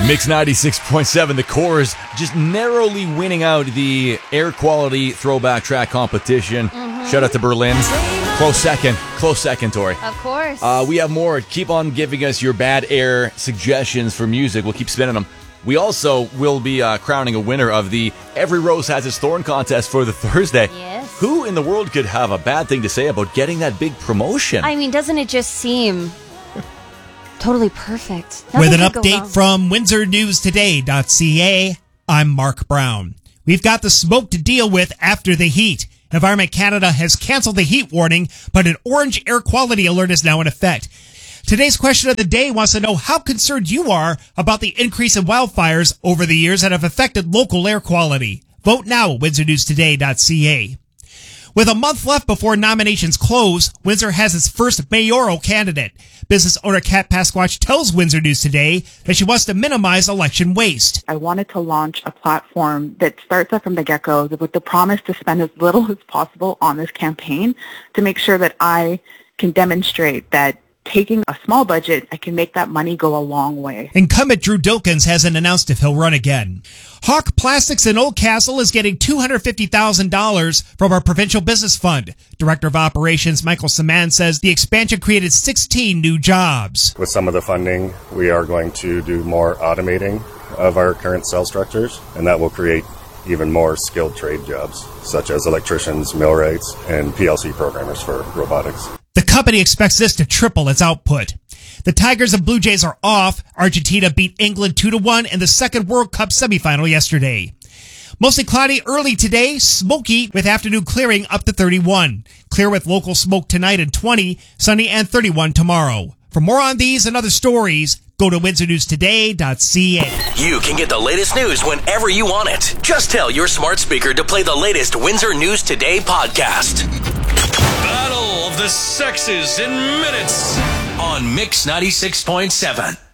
Mix 96.7, the Corrs just narrowly winning out the air quality throwback track competition. Shout out to Berlin. Close second, Tori. Of course. We have more. Keep on giving us your bad air suggestions for music. We'll keep spinning them. We also will be crowning a winner of the Every Rose Has Its Thorn contest for the Thursday. Yes. Who in the world could have a bad thing to say about getting that big promotion? I mean, doesn't it just seem totally perfect? With an update from WindsorNewsToday.ca, I'm Mark Brown. We've got the smoke to deal with after the heat. Environment Canada has canceled the heat warning, but an orange air quality alert is now in effect. Today's question of the day wants to know how concerned you are about the increase in wildfires over the years that have affected local air quality. Vote now at WindsorNewsToday.ca. With a month left before nominations close, Windsor has its first mayoral candidate. Business owner Kat Pasquatch tells Windsor News Today that she wants to minimize election waste. I wanted to launch a platform that starts up from the get-go with the promise to spend as little as possible on this campaign to make sure that I can demonstrate that taking a small budget, I can make that money go a long way. Incumbent Drew Dilkins hasn't announced if he'll run again. Hawk Plastics in Oldcastle is getting $250,000 from our provincial business fund. Director of Operations Michael Saman says the expansion created 16 new jobs. With some of the funding, we are going to do more automating of our current cell structures, and that will create even more skilled trade jobs, such as electricians, millwrights, and PLC programmers for robotics. The company expects this to triple its output. The Tigers and Blue Jays are off. Argentina beat England 2-1 in the second World Cup semifinal yesterday. Mostly cloudy early today, smoky with afternoon clearing up to 31. Clear with local smoke tonight and 20, sunny and 31 tomorrow. For more on these and other stories, go to WindsorNewsToday.ca. You can get the latest news whenever you want it. Just tell your smart speaker to play the latest Windsor News Today podcast. Battle of the Sexes in minutes on Mix 96.7.